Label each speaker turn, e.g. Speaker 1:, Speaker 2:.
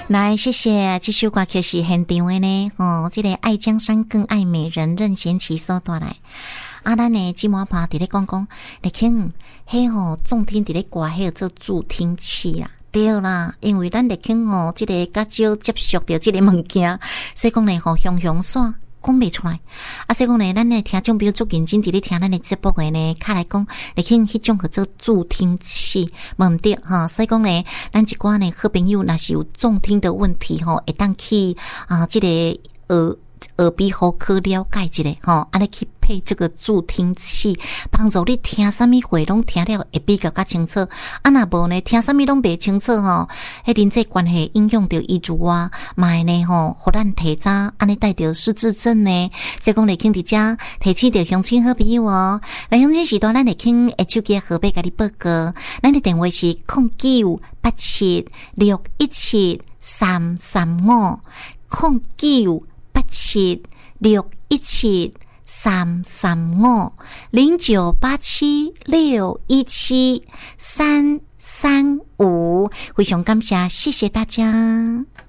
Speaker 1: 来，谢谢。这首歌曲是现场的呢，这个爱江山更爱美人，任贤齐所带来。咱呢姊妹趴伫咧讲，你看，迄重听伫咧挂迄做助听器啦。对啦，因为咱入去这个较少接触到这个物件，所以讲呢雄雄煞讲袂出来。所以讲呢，咱的听众朋友足认真伫咧听咱的节目的呢，较来讲，入去迄种叫做助听器，无对哈。所以讲呢，咱一寡呢好朋友若是有重听的问题会当去这个耳鼻喉科了解一下安尼去配这个助听器，帮助你听啥物话拢听了会比较清楚。若无呢，听啥物拢袂清楚迄人际关系影响到伊之外，嘛呢互咱提早安尼带着失智症呢。所以讲来听伫遮提醒着乡亲好朋友来乡亲时段咱来听手机号码甲你报告，咱的电话是0987617335 0987617335 0987617335，非常感谢，谢谢大家。